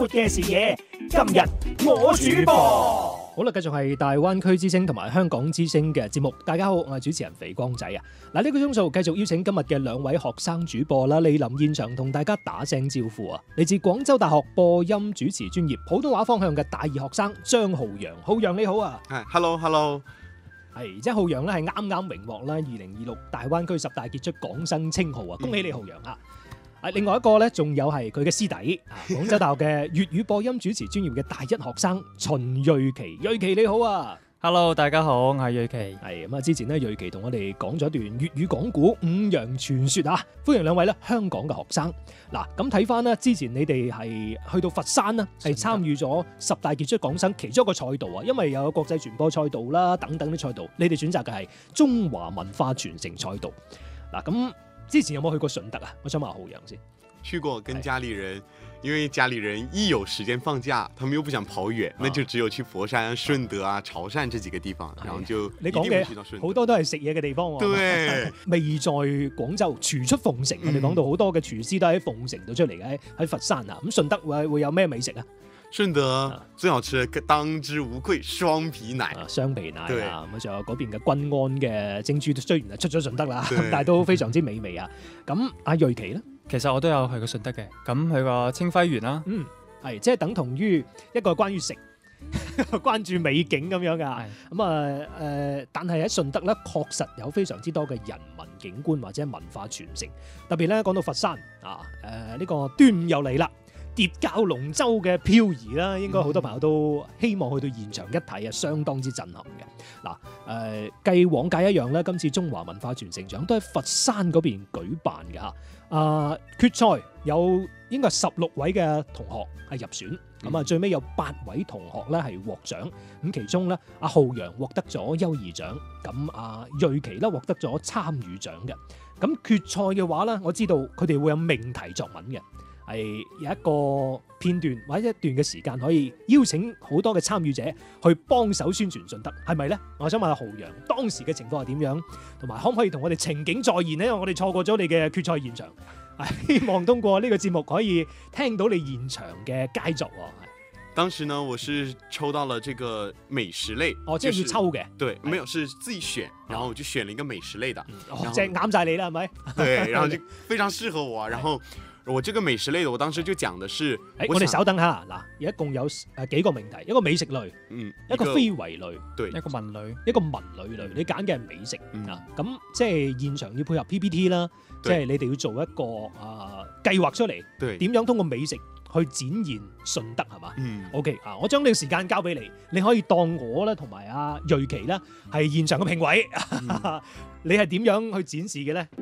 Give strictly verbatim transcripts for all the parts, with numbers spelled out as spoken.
嘅視野，今日我主播。 好啦，繼續係大灣區之聲同埋香港之聲嘅節目。大家好，我係主持人肥光仔啊！嗱，呢個鐘數繼續邀請今日嘅兩位學生主播啦，蒞臨現場同大家打聲招呼啊！嚟自廣州大學播音主持專業普通話方向嘅大二學生張浩洋，浩洋你好啊！ 係 ，hello hello， 係，即係浩洋咧係啱啱榮獲啦二零二六大灣區十大傑出港生稱號啊！恭喜你，浩洋啊！另外一個咧，仲有係佢嘅師弟，廣州大學嘅粵語播音主持專業嘅大一學生秦瑞琪。瑞琪你好啊 ！Hello， 大家好，我係瑞琪。 係咁啊！之前咧，瑞琪同我哋講咗一段粵語講古五羊傳說啊！歡迎兩位咧香港嘅學生。嗱，咁睇翻咧，之前你哋係去到佛山啦，係參與咗十大傑出港生其中一個賽道啊，因為有國際傳播賽道啦等等啲賽道，你哋選擇嘅係中華文化傳承賽道。嗱咁。之前有冇去過順德啊？我想問下浩洋先。 去過，跟家裏人，因為家裏人一有時間放假，他們又不想跑遠，那就只有去佛山、順德啊、潮汕這幾個地方，然後就你講嘅好多都係食嘢嘅地方喎。 對， 未在廣州，廚出鳳城。我哋講到好多嘅廚師都喺鳳城度出嚟嘅，喺佛山啊。咁順德會會有咩美食啊？ 順德最好吃嘅當之無愧雙皮奶， 啊、雙皮奶啊，咁仲有嗰邊嘅均安嘅蒸珠，雖然係出咗順德啦，但係都非常之美味啊。咁阿瑞琪咧， 其實我都有去過順德嘅，咁去過清暉園啦， 嗯，係即係等同於一個關於食，關注美景咁樣噶。咁啊誒，但係喺順德咧，確實有非常之多嘅人文景觀或者文化傳承，特別咧講到佛山啊，誒、呃、呢、這個端午又嚟啦。疊蛟龍舟嘅漂移啦，應該好多朋友都希望去到現場一睇啊，相當之震撼嘅。嗱、呃，誒，繼往屆一樣咧，今次中華文化傳承獎都喺佛山嗰邊舉辦嘅嚇。啊、呃，決賽有應該十六位嘅同學係入選，咁啊最尾有八位同學咧係獲獎，咁其中咧阿浩洋獲得咗優異獎，咁阿瑞琪咧獲得咗參與獎嘅。咁決賽嘅話咧，我知道佢哋會有命題作文嘅。係有一個片段或者一段嘅時間，可以邀請好多嘅參與者去幫手宣傳順德，係咪呢？我想問下浩洋，當時嘅情況係點樣，同埋可唔可以同我哋情景再現呢？因為我哋錯過咗你嘅決賽現場，希望通過呢個節目可以聽到你現場嘅佳作。 當時呢，我是抽到了這個美食類， 哦，即係要抽嘅， 對，沒有是自己選，然後我就選了一個美食類的， 即係啱晒你啦，係咪？ 對，然後就非常適合我，然後。我這個美食類的，我當時就講的是， 誒，我哋稍等下嗱，一共有誒幾個命題，一個美食類， 嗯， 一個非遺類， 對， 一個文類， 一個文旅類，你揀嘅係美食啊，咁、嗯、即係現場要配合 P P T 啦，即係你哋要做一個啊計劃出嚟，點樣通過美食去展現順德係嘛？嗯 ，OK 啊，我將呢個時間交俾你，你可以當我咧同埋阿瑞琪咧係現場嘅評委，嗯、你係點樣去展示嘅咧？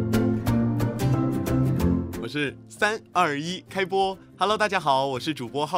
我是三二一開播 ，Hello， 大家好，我是主播浩。